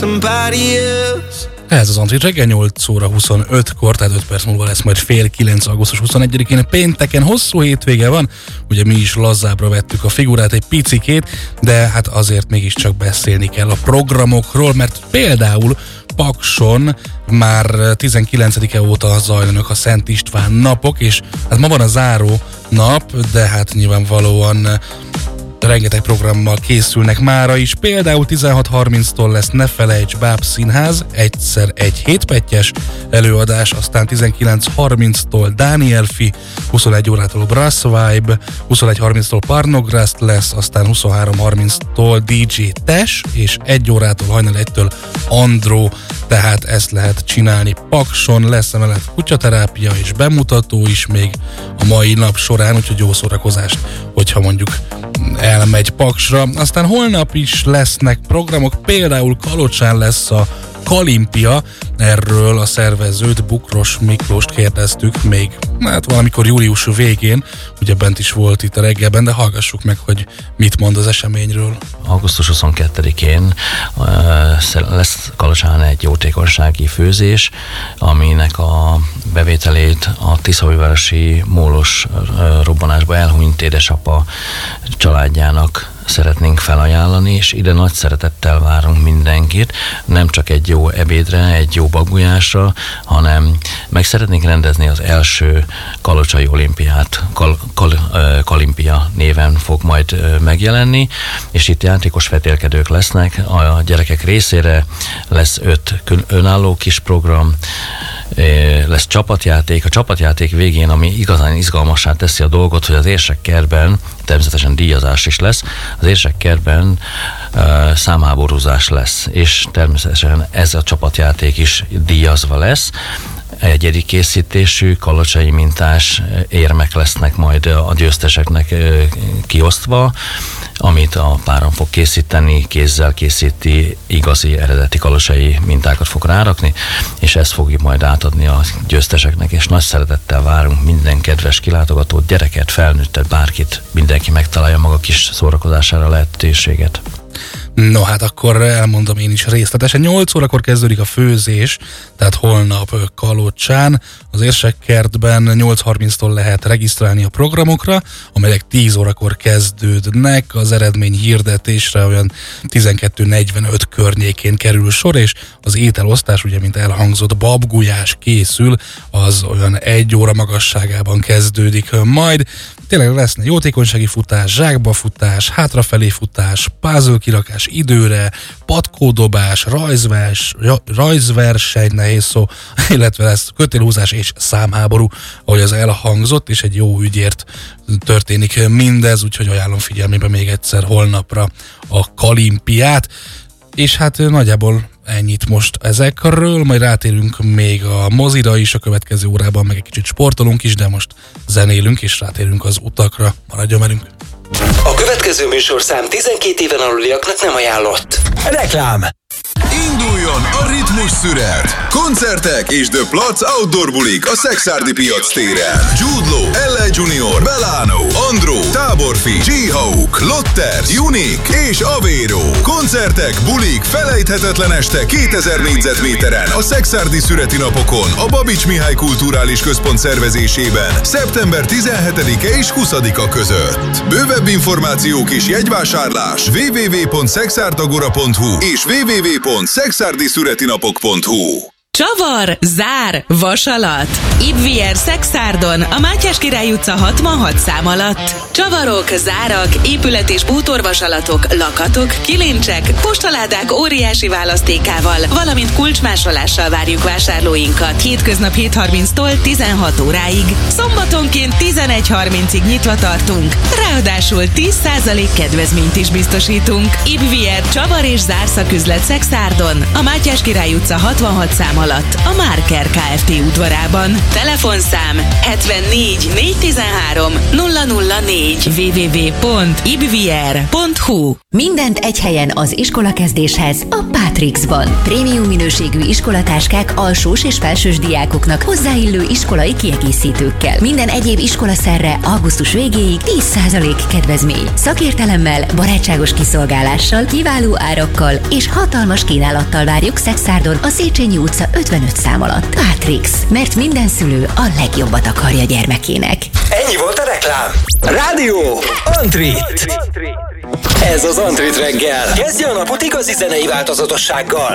Ez az Antrit reggel 8 óra 25-kor, tehát 5 perc múlva lesz majd fél 9. augusztus 21-én pénteken. Hosszú hétvége van, ugye mi is lazábbra vettük a figurát egy picikét, de hát azért mégiscsak beszélni kell a programokról, mert például Pakson már 19-e óta zajlanak a Szent István napok, és hát ma van a záró nap, de hát nyilvánvalóan rengeteg programmal készülnek mára is. Például 16:30-tól lesz Ne felejts Báb Színház, egyszer egy hétpettyes előadás, aztán 19:30-tól Dániel Fi, 21 órától Brass Vibe, 21:30-tól Parnograst lesz, aztán 23:30-tól DJ Tes, és 1 órától hajnal 1-től Andró, tehát ezt lehet csinálni Pakson. Lesz emellett kutyaterápia és bemutató is még a mai nap során, úgyhogy jó szórakozást, hogyha mondjuk elmegy Paksra. Aztán holnap is lesznek programok, például Kalocsán lesz a Kalimpia, erről a szervezőt, Bukros Miklóst kérdeztük még, hát valamikor július végén, ugye bent is volt itt a reggelben, de hallgassuk meg, hogy mit mond az eseményről. Augusztus 22-én lesz Kalocsán egy jótékonysági főzés, aminek a bevételét a Tiszaújvárosi mólos robbanásba elhunyt édesapa családjának szeretnénk felajánlani, és ide nagy szeretettel várunk mindenkit, nem csak egy jó ebédre, egy jó bagujásra, hanem meg szeretnénk rendezni az első kalocsai olimpiát, Kalimpia néven fog majd megjelenni, és itt játékos vetélkedők lesznek, a gyerekek részére lesz 5 önálló kis program, lesz csapatjáték. A csapatjáték végén, ami igazán izgalmassá teszi a dolgot, hogy az Érsekkertben természetesen díjazás is lesz, az Érsekkertben számháborúzás lesz, és természetesen ez a csapatjáték is díjazva lesz. Egyedi készítésű, kalocsai mintás érmek lesznek majd a győzteseknek kiosztva, amit a páron fog készíteni, kézzel készíti, igazi, eredeti kalocsai mintákat fog rárakni, és ezt fogjuk majd átadni a győzteseknek, és nagy szeretettel várunk minden kedves kilátogatót, gyereket, felnőttet, bárkit, mindenki megtalálja maga kis szórakozására lehetőséget. No hát akkor elmondom én is részletesen. 8 órakor kezdődik a főzés, tehát holnap Kalocsán. Az Érsekkertben 8:30-tól lehet regisztrálni a programokra, amelyek 10 órakor kezdődnek. Az eredmény hirdetésre olyan 12:45 környékén kerül sor, és az ételosztás, ugye mint elhangzott, babgulyás készül, az olyan 1 óra magasságában kezdődik majd. Tényleg lesz jótékonysági futás, zsákbafutás, hátrafelé futás, puzzle kirakás időre, patkódobás, rajzverseny, nehéz szó, illetve lesz kötélhúzás és számháború, ahogy az elhangzott, és egy jó ügyért történik mindez, úgyhogy ajánlom figyelmébe még egyszer holnapra a Kalimpiát. És hát nagyjából ennyit most ezekről, majd rátérünk még a mozira is a következő órában, meg egy kicsit sportolunk is, de most zenélünk és rátérünk az utakra. Maradjon velünk! A következő műsorszám 12 éven aluliaknak nem ajánlott. Reklám! Induljon a ritmus szünet! Koncertek és The Platz Outdoor bulik a Szekszárdi piac téren. Jude Law, L.A. Junior, Belano, Andró, Táborfi, G-Hawk, Lotter, Unique és Avero. Koncertek, bulik, felejthetetlen este 2000 négyzetméteren a Szekszárdi szüreti napokon a Babics Mihály Kulturális Központ szervezésében szeptember 17-e és 20-a között. Bővebb információk és jegyvásárlás www.szexárdagora.hu és www.szexárdiszüretinapok.hu. Csavar, zár, vasalat. Ibvier Szexárdon, a Mátyás Király utca 66 szám alatt. Csavarok, zárak, épület- és bútorvasalatok, lakatok, kilincsek, postaládák óriási választékával, valamint kulcsmásolással várjuk vásárlóinkat. Hétköznap 7:30-tól 16 óráig. Szombatonként 11:30-ig nyitva tartunk. Ráadásul 10% kedvezményt is biztosítunk. Ibvier Csavar és zárszaküzlet Szexárdon, a Mátyás Király utca 66 szám alatt a Márker Kft. Udvarában. Telefonszám 74 413 004 www.ibvier.hu. Mindent egy helyen az iskolakezdéshez a Pátrixban. Prémium minőségű iskolatáskák alsós és felsős diákoknak hozzáillő iskolai kiegészítőkkel. Minden egyéb iskolaszerre augusztus végéig 10% kedvezmény. Szakértelemmel, barátságos kiszolgálással, kiváló árakkal és hatalmas kínálattal várjuk Szekszárdon a Széchenyi utca 55 szám alatt. Pátrix, mert minden szülő a legjobbat akarja gyermekének. Ennyi volt a reklám. Rádió Antrit. Ez az Antrit reggel. Kezdje a napot igazi zenei változatossággal.